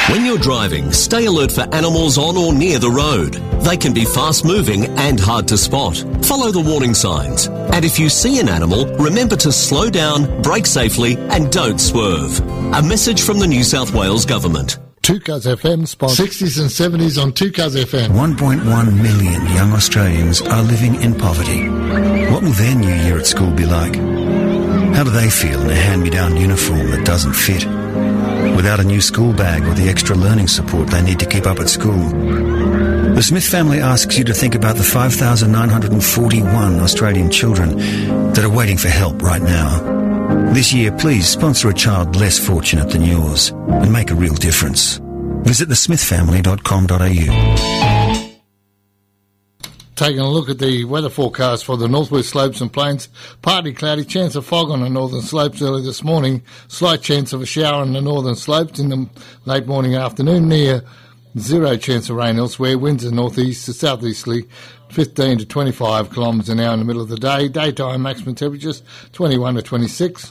When you're driving, stay alert for animals on or near the road. They can be fast-moving and hard to spot. Follow the warning signs. And if you see an animal, remember to slow down, brake safely and don't swerve. A message from the New South Wales Government. 2Cuz FM sponsor 60s and 70s on 2Cuz FM. 1.1 million young Australians are living in poverty. What will their new year at school be like? How do they feel in a hand-me-down uniform that doesn't fit? Without a new school bag or the extra learning support they need to keep up at school? The Smith family asks you to think about the 5,941 Australian children that are waiting for help right now. This year, please sponsor a child less fortunate than yours and make a real difference. Visit thesmithfamily.com.au. Taking a look at the weather forecast for the northwest slopes and plains. Partly cloudy, chance of fog on the northern slopes early this morning. Slight chance of a shower on the northern slopes in the late morning afternoon. Near zero chance of rain elsewhere. Winds are northeast to southeasterly, 15 to 25 kilometres an hour in the middle of the day. Daytime maximum temperatures 21 to 26.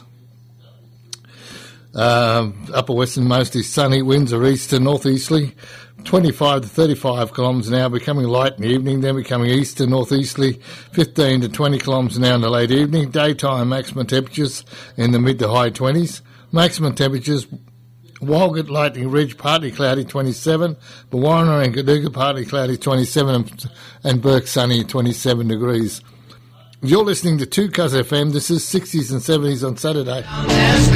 Upper westernmost is sunny. Winds are east to northeasterly, 25 to 35 kilometres an hour, becoming light in the evening, then becoming east to northeasterly, 15 to 20 kilometres an hour in the late evening. Daytime maximum temperatures in the mid to high 20s. Maximum temperatures, Walgett, Lightning Ridge, partly cloudy, 27. Warriner and Caduga, partly cloudy, 27. And Burke, sunny, 27 degrees. You're listening to 2Cuz FM. This is 60s and 70s on Saturday.